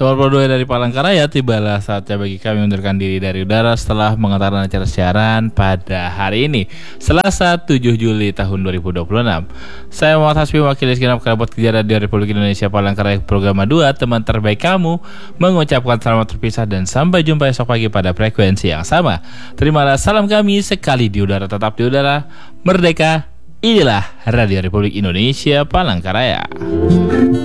22 dari Palangkaraya, tibalah saatnya bagi kami mengundurkan diri dari udara setelah mengetahui acara siaran pada hari ini, Selasa 7 Juli tahun 2026. Saya Muhammad Hasbi, wakil segenap kerabat kerja Radio Republik Indonesia Palangkaraya Program 2, teman terbaik kamu, mengucapkan selamat terpisah dan sampai jumpa esok pagi pada frekuensi yang sama. Terimalah salam kami, sekali di udara tetap di udara, merdeka. Inilah Radio Republik Indonesia Palangkaraya.